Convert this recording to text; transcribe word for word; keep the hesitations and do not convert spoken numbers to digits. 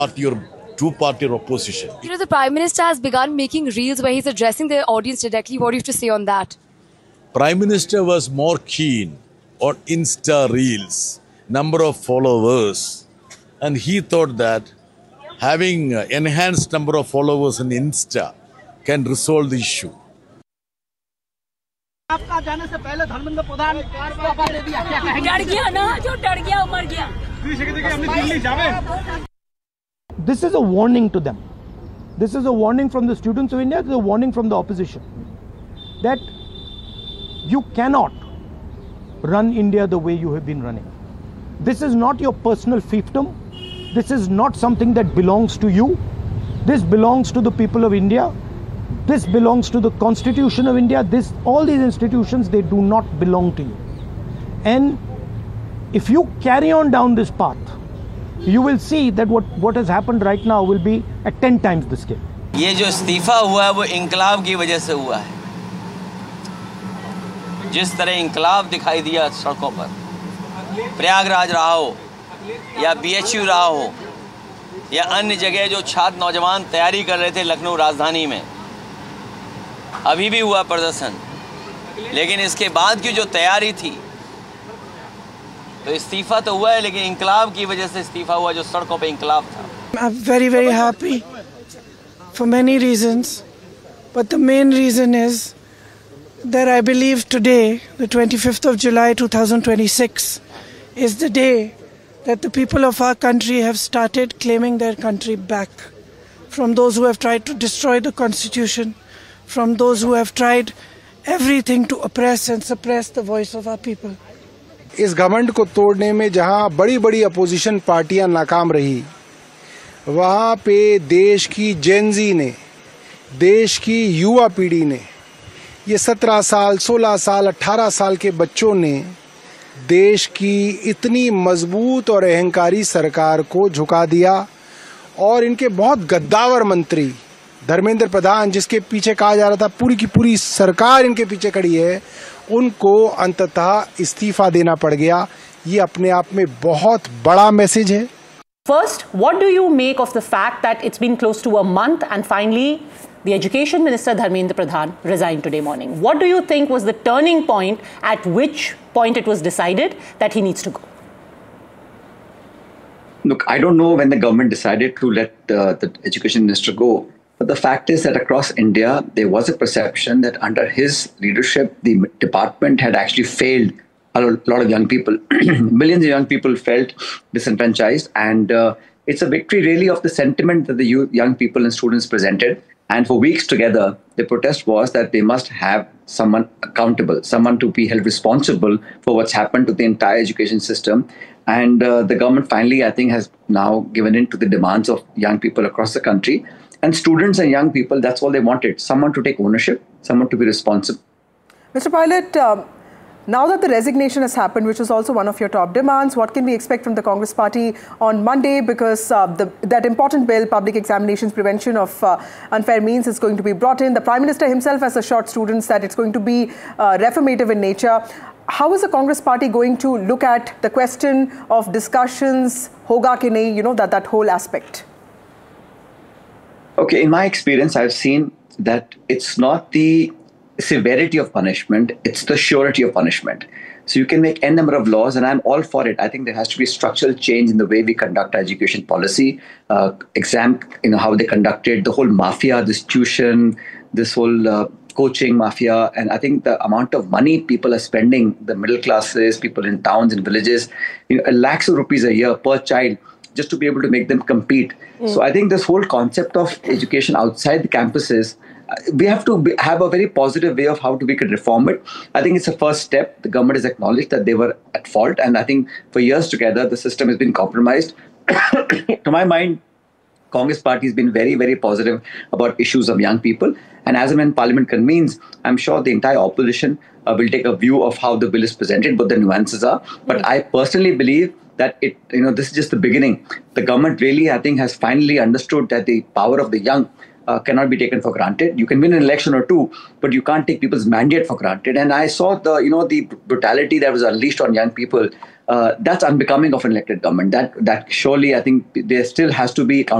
party or two-party opposition. You know, the Prime Minister has begun making reels where he's addressing the audience directly. What do you have to say on that? Prime Minister was more keen on Insta reels, number of followers, and he thought that having enhanced number of followers in Insta can resolve the issue. आपका जाने से पहले धर्मेंद्र प्रधान इस्तीफा दे दिया, क्या कहेंगे? डर गया ना, जो डर गया मर गया। This is a warning to them. This is a warning from the students of India. This is a warning from the opposition that you cannot run India the way you have been running. This is not your personal fiefdom. This is not something that belongs to you. This belongs to the people of India. This belongs to the Constitution of India. This, all these institutions, they do not belong to you. And if you carry on down this path, you will see that what, what has happened right now will be at ten times the scale. ये जो इस्तीफा हुआ है वो इंकलाब की वजह से हुआ है। जिस तरह इंकलाब दिखाई दिया सड़कों पर, प्रयागराज रहा हो या बीएचयू रहा हो या अन्य जगह जो छात्र नौजवान तैयारी कर रहे थे लखनऊ राजधानी में, अभी भी हुआ प्रदर्शन, लेकिन इसके बाद की जो तैयारी थी तो इस्तीफा तो हुआ है, लेकिन इंकलाब की वजह से इस्तीफा हुआ जो सड़कों पे इंकलाब था। I'm very very happy for many reasons, but the main reason is that I believe today, the twenty-fifth of July two thousand twenty-six, is the day that the people of our country have started claiming their country back from those who have tried to destroy the Constitution, from those who have tried everything to oppress and suppress the voice of our people. इस घमंड को तोड़ने में जहां बड़ी बड़ी opposition पार्टियां नाकाम रही, वहां पे देश की जेनजी ने, देश की युवा पीढ़ी ने, ये सत्रह साल, सोलह साल, अठारह साल के बच्चों ने देश की इतनी मजबूत और अहंकारी सरकार को झुका दिया और इनके बहुत गद्दावर मंत्री धर्मेंद्र प्रधान, जिसके पीछे कहा जा रहा था पूरी की पूरी सरकार इनके पीछे खड़ी है, उनको अंततः इस्तीफा देना पड़ गया। ये अपने आप में बहुत बड़ा मैसेज है। First, what do you make of the fact that it's been close to a month and finally the Education Minister Dharmendra Pradhan resigned today morning? What do you think was the turning point at which point it was decided that he needs to go? Look, I don't know when the government decided to let uh, the Education Minister go. But the fact is that across India, there was a perception that under his leadership, the department had actually failed a lot of young people. Millions of young people felt disenfranchised. And uh, it's a victory really of the sentiment that the youth, young people and students presented. And for weeks together, the protest was that they must have someone accountable, someone to be held responsible for what's happened to the entire education system. And uh, the government finally, I think, has now given in to the demands of young people across the country. And students and young people, that's all they wanted. Someone to take ownership, someone to be responsible. Mister Pilot, um, now that the resignation has happened, which was also one of your top demands, what can we expect from the Congress Party on Monday? Because uh, the, that important bill, Public Examinations Prevention of uh, Unfair Means, is going to be brought in. The Prime Minister himself has assured students that it's going to be uh, reformative in nature. How is the Congress Party going to look at the question of discussions, hoga ke nahi, you know, that, that whole aspect? Okay, in my experience, I've seen that it's not the severity of punishment, it's the surety of punishment. So you can make n number of laws, and I'm all for it. I think there has to be structural change in the way we conduct our education policy, uh, exam, you know, how they conducted, the whole mafia, this tuition, this whole uh, coaching mafia. And I think the amount of money people are spending, the middle classes, people in towns and villages, you know, lakhs of rupees a year per child, just to be able to make them compete. Mm. So I think this whole concept of education outside the campuses, uh, we have to be, have a very positive way of how to, we could reform it. I think it's a first step. The government has acknowledged that they were at fault. And I think for years together, the system has been compromised. To my mind, Congress party has been very, very positive about issues of young people. And as and when Parliament convenes, I'm sure the entire opposition uh, will take a view of how the bill is presented, what the nuances are. But mm. I personally believe that it, you know, this is just the beginning. The government really, I think, has finally understood that the power of the young uh, cannot be taken for granted. You can win an election or two, but you can't take people's mandate for granted. And I saw the, you know, the brutality that was unleashed on young people. Uh, that's unbecoming of an elected government. That that surely, I think, there still has to be accountability.